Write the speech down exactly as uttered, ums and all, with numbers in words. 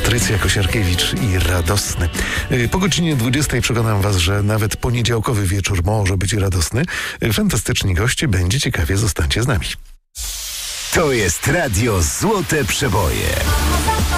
Patrycja Kosiarkiewicz i Radosny. Po godzinie dwudziestej przekonam Was, że nawet poniedziałkowy wieczór może być radosny. Fantastyczni goście, będzie ciekawie, zostańcie z nami. To jest Radio Złote Przeboje.